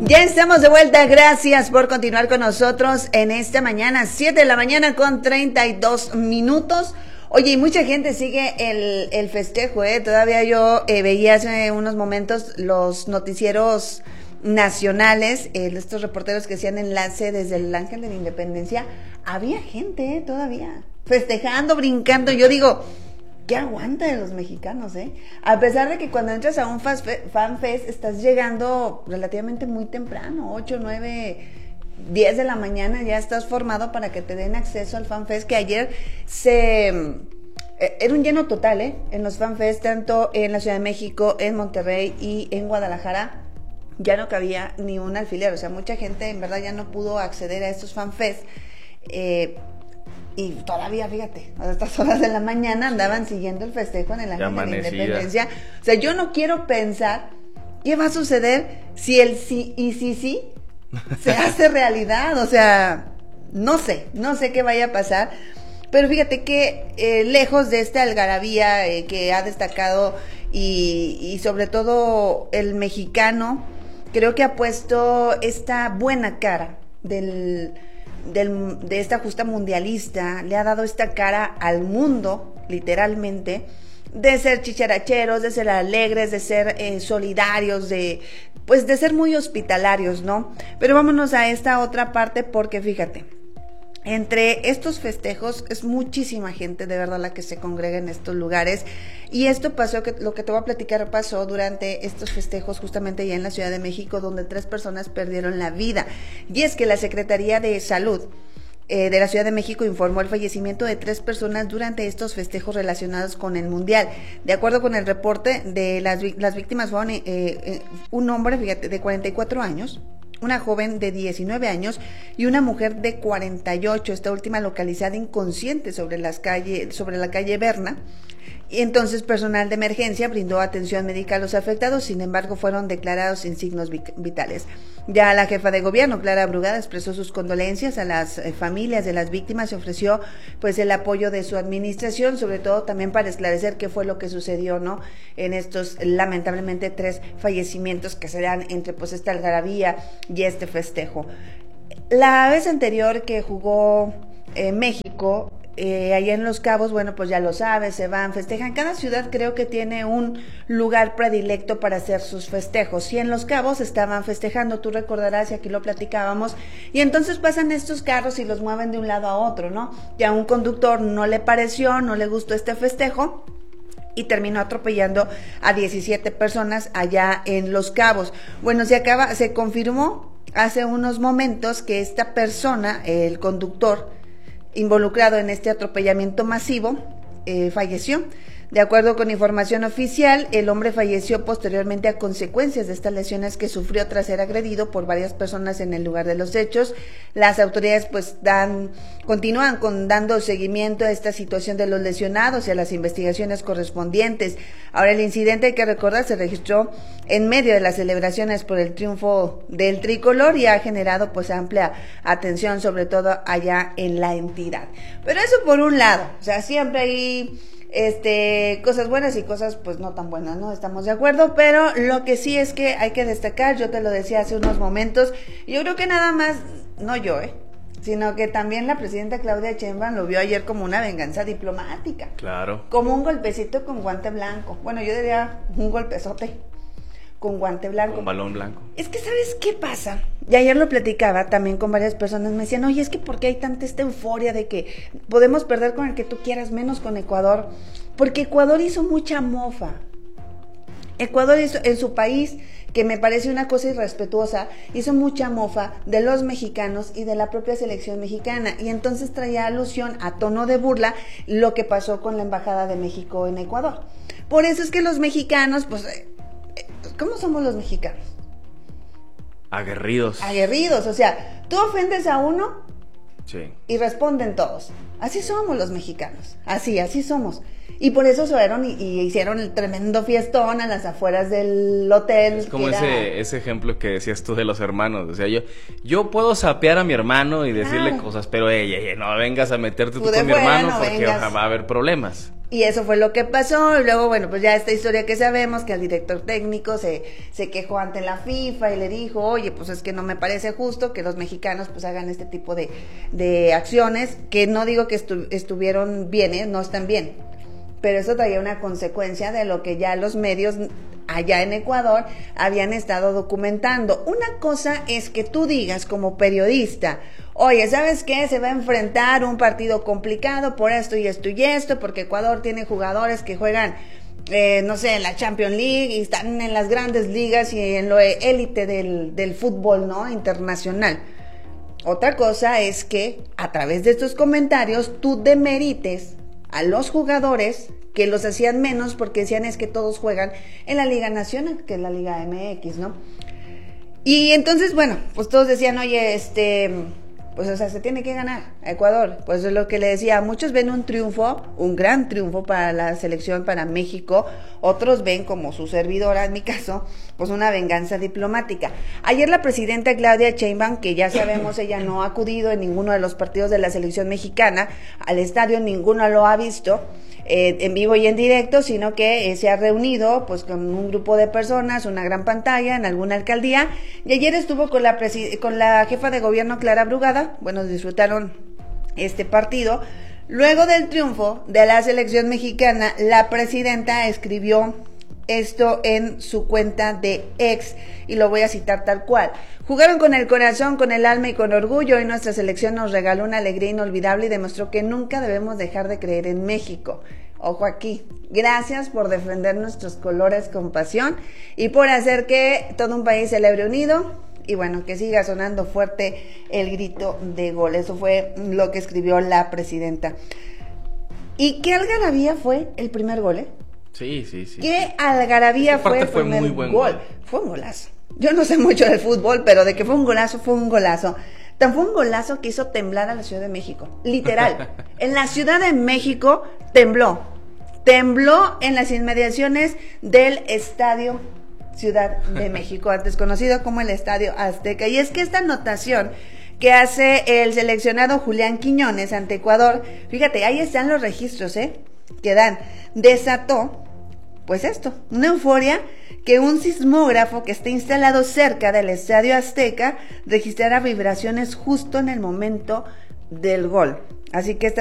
Ya estamos de vuelta, gracias por continuar con nosotros en esta mañana, 7 de la mañana con 32 minutos. Oye, y mucha gente sigue el festejo, todavía yo veía hace unos momentos los noticieros nacionales, estos reporteros que hacían enlace desde el Ángel de la Independencia, había gente todavía festejando, brincando. Yo digo, ¿qué aguanta de los mexicanos, A pesar de que cuando entras a un fan fest estás llegando relativamente muy temprano, 8, 9, 10 de la mañana ya estás formado para que te den acceso al fan fest, que ayer era un lleno total, en los fan fest, tanto en la Ciudad de México, en Monterrey y en Guadalajara. Ya no cabía ni un alfiler, o sea, mucha gente en verdad ya no pudo acceder a estos fan fest. Y todavía, fíjate, a estas horas de la mañana andaban siguiendo el festejo en el Ángel de la Independencia. O sea, yo no quiero pensar qué va a suceder si el sí y sí se hace realidad. O sea, no sé qué vaya a pasar. Pero fíjate que lejos de esta algarabía que ha destacado y sobre todo el mexicano, creo que ha puesto esta buena cara de esta justa mundialista, le ha dado esta cara al mundo, literalmente, de ser chicharacheros, de ser alegres, de ser solidarios, de ser muy hospitalarios, ¿no? Pero vámonos a esta otra parte, porque fíjate, entre estos festejos es muchísima gente de verdad la que se congrega en estos lugares, y esto pasó, que lo que te voy a platicar pasó durante estos festejos justamente ya en la Ciudad de México, donde 3 personas perdieron la vida. Y es que la Secretaría de Salud de la Ciudad de México informó el fallecimiento de 3 personas durante estos festejos relacionados con el Mundial. De acuerdo con el reporte, de las víctimas fueron un hombre, fíjate, de 44 años, una joven de 19 años y una mujer de 48, esta última localizada inconsciente sobre la calle Berna. Y entonces personal de emergencia brindó atención médica a los afectados, sin embargo fueron declarados sin signos vitales. Ya la jefa de gobierno, Clara Brugada, expresó sus condolencias a las familias de las víctimas y ofreció pues el apoyo de su administración, sobre todo también para esclarecer qué fue lo que sucedió, ¿no? En estos lamentablemente 3 fallecimientos que se dan entre pues esta algarabía y este festejo. La vez anterior que jugó México, allá en Los Cabos, bueno, pues ya lo sabes, se van, festejan. Cada ciudad creo que tiene un lugar predilecto para hacer sus festejos. Y en Los Cabos estaban festejando, tú recordarás, y aquí lo platicábamos, y entonces pasan estos carros y los mueven de un lado a otro, ¿no? Y a un conductor no le pareció, no le gustó este festejo, y terminó atropellando a 17 personas allá en Los Cabos. Bueno, se confirmó hace unos momentos que esta persona, el conductor involucrado en este atropellamiento masivo, falleció. De acuerdo con información oficial, el hombre falleció posteriormente a consecuencias de estas lesiones que sufrió tras ser agredido por varias personas en el lugar de los hechos. Las autoridades pues continúan dando seguimiento a esta situación de los lesionados y a las investigaciones correspondientes. Ahora, el incidente, hay que recordar, se registró en medio de las celebraciones por el triunfo del tricolor y ha generado pues amplia atención, sobre todo allá en la entidad. Pero eso por un lado, o sea, siempre hay cosas buenas y cosas pues no tan buenas, ¿no? Estamos de acuerdo, pero lo que sí es que hay que destacar, yo te lo decía hace unos momentos, yo creo que nada más, no yo, sino que también la presidenta Claudia Sheinbaum lo vio ayer como una venganza diplomática. Claro. Como un golpecito con guante blanco. Bueno, yo diría un golpezote con guante blanco. Con balón blanco. Es que, ¿sabes qué pasa? Y ayer lo platicaba también con varias personas, me decían, oye, es que ¿por qué hay tanta esta euforia de que podemos perder con el que tú quieras, menos con Ecuador? Porque Ecuador hizo mucha mofa. Ecuador hizo, en su país, que me parece una cosa irrespetuosa, hizo mucha mofa de los mexicanos y de la propia selección mexicana, y entonces traía alusión a tono de burla lo que pasó con la Embajada de México en Ecuador. Por eso es que los mexicanos, pues, ¿cómo somos los mexicanos? Aguerridos, o sea, tú ofendes a uno, sí, y responden todos. Así somos los mexicanos, así somos. Y por eso fueron y hicieron el tremendo fiestón a las afueras del hotel. Es como ese ejemplo que decías tú de los hermanos. O sea, yo puedo sapear a mi hermano y decirle cosas, pero no vengas a meterte tú con mi hermano porque va a haber problemas. Y eso fue lo que pasó, y luego, bueno, pues ya esta historia que sabemos, que el director técnico se quejó ante la FIFA y le dijo, oye, pues es que no me parece justo que los mexicanos pues hagan este tipo de acciones, que no digo que estuvieron bien, no están bien, pero eso traía una consecuencia de lo que ya los medios allá en Ecuador habían estado documentando. Una cosa es que tú digas como periodista, oye, ¿sabes qué? Se va a enfrentar un partido complicado por esto y esto y esto, porque Ecuador tiene jugadores que juegan, no sé, en la Champions League y están en las grandes ligas y en lo élite del fútbol, ¿no? Internacional. Otra cosa es que a través de estos comentarios tú demerites a los jugadores que los hacían menos porque decían es que todos juegan en la Liga Nacional, que es la Liga MX, ¿no? Y entonces, bueno, pues todos decían, oye, pues o sea, se tiene que ganar a Ecuador. Pues es lo que le decía, muchos ven un triunfo, un gran triunfo para la selección, para México, otros ven, como su servidora en mi caso, pues una venganza diplomática. Ayer la presidenta Claudia Sheinbaum, que ya sabemos, ella no ha acudido en ninguno de los partidos de la selección mexicana, al estadio ninguno lo ha visto, en vivo y en directo, sino que se ha reunido pues con un grupo de personas, una gran pantalla en alguna alcaldía, y ayer estuvo con la jefa de gobierno Clara Brugada. Bueno, disfrutaron este partido. Luego del triunfo de la selección mexicana, la presidenta escribió esto en su cuenta de X, y lo voy a citar tal cual. Jugaron con el corazón, con el alma y con orgullo, y nuestra selección nos regaló una alegría inolvidable y demostró que nunca debemos dejar de creer en México. Ojo aquí, gracias por defender nuestros colores con pasión y por hacer que todo un país celebre unido, y bueno, que siga sonando fuerte el grito de gol. Eso fue lo que escribió la presidenta. ¿Y qué algarabía fue el primer gol, Sí. ¿Qué algarabía fue el primer muy buen gol? Fue un golazo. Yo no sé mucho del fútbol, pero de que fue un golazo, fue un golazo. Tan fue un golazo que hizo temblar a la Ciudad de México. Literal. En la Ciudad de México tembló. Tembló en las inmediaciones del Estadio Ciudad de México, antes conocido como el Estadio Azteca. Y es que esta anotación que hace el seleccionado Julián Quiñones ante Ecuador, fíjate, ahí están los registros, que dan, desató, pues esto, una euforia, que un sismógrafo que está instalado cerca del Estadio Azteca registrara vibraciones justo en el momento del gol. Así que esta